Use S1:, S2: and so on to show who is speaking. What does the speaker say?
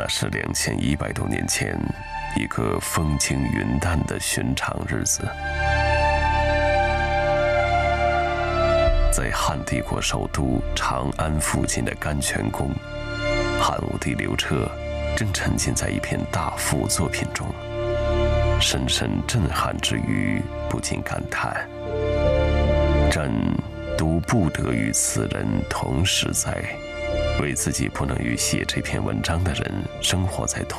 S1: 那是2100多年前一个风轻云淡的寻常日子，在汉帝国首都长安附近的甘泉宫，汉武帝刘彻正沉浸在一篇大赋作品中，深深震撼之余，不禁感叹：朕独不得与此人同时哉！为自己不能与写这篇文章的人生活在同